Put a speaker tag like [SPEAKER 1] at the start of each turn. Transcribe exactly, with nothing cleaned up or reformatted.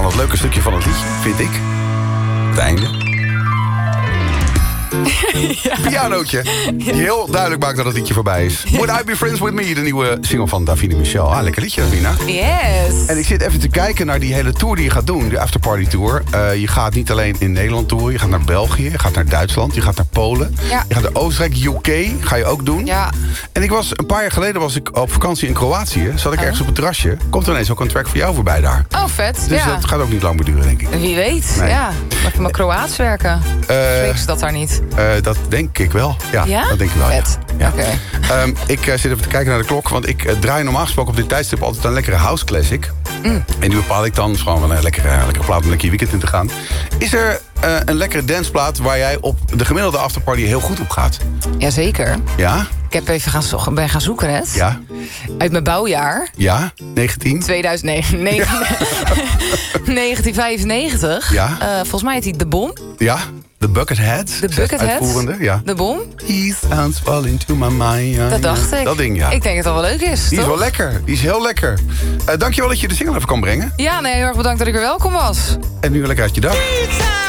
[SPEAKER 1] het leuke stukje van het liedje, vind ik. Het einde. Ja. Pianootje. Die heel duidelijk maakt dat het liedje voorbij is. Would I Be Friends With Me, de nieuwe single van Davina Michel. Ah, lekker liedje, Davina.
[SPEAKER 2] Yes.
[SPEAKER 1] En ik zit even te kijken naar die hele tour die je gaat doen. De afterparty tour. Uh, je gaat niet alleen in Nederland toeren. Je gaat naar België, je gaat naar Duitsland, je gaat naar Polen.
[SPEAKER 2] Ja.
[SPEAKER 1] Je gaat naar Oostenrijk, U K ga je ook doen.
[SPEAKER 2] Ja.
[SPEAKER 1] En ik was, een paar jaar geleden was ik op vakantie in Kroatië. Zat ik
[SPEAKER 2] Oh.
[SPEAKER 1] ergens op het terrasje. Komt er ineens ook een track voor jou voorbij daar.
[SPEAKER 2] Oh, vet.
[SPEAKER 1] Dus
[SPEAKER 2] ja.
[SPEAKER 1] dat gaat ook niet lang meer duren, denk ik.
[SPEAKER 2] Wie weet,
[SPEAKER 1] Nee.
[SPEAKER 2] ja. Mag maar Kroaats werken?
[SPEAKER 1] Uh,
[SPEAKER 2] Spreek ze dat daar niet?
[SPEAKER 1] Uh, dat denk ik wel. Ja,
[SPEAKER 2] Ja?
[SPEAKER 1] dat denk ik wel.
[SPEAKER 2] Vet.
[SPEAKER 1] Ja.
[SPEAKER 2] Oké.
[SPEAKER 1] Okay. Um, ik uh, zit even te kijken naar de klok, want ik uh, draai normaal gesproken op dit tijdstip altijd een lekkere house classic. Mm. En die bepaal ik dan, is gewoon wel een lekkere, lekkere plaat om lekker je weekend in te gaan. Is er uh, een lekkere danceplaat waar jij op de gemiddelde afterparty heel goed op gaat?
[SPEAKER 2] Jazeker.
[SPEAKER 1] Ja?
[SPEAKER 2] Ik heb even gaan, zo- ben gaan zoeken net.
[SPEAKER 1] Ja?
[SPEAKER 2] Uit mijn bouwjaar.
[SPEAKER 1] Ja? negentien?
[SPEAKER 2] tweeduizend negen, negen, negentien vijfennegentig.
[SPEAKER 1] Ja?
[SPEAKER 2] Uh, volgens mij heet hij De Bom.
[SPEAKER 1] Ja? De Buckethead.
[SPEAKER 2] De Buckethead.
[SPEAKER 1] Uitvoerende, ja.
[SPEAKER 2] De Bom.
[SPEAKER 1] He sounds falling to my mind.
[SPEAKER 2] Dat dacht ik.
[SPEAKER 1] Dat ding, ja.
[SPEAKER 2] Ik denk dat het wel leuk is,
[SPEAKER 1] Die
[SPEAKER 2] toch?
[SPEAKER 1] is wel lekker. Die is heel lekker. Uh, dankjewel dat je de single even kan brengen.
[SPEAKER 2] Ja, nee, heel erg bedankt dat ik weer welkom was.
[SPEAKER 1] En nu een lekker uit je dag.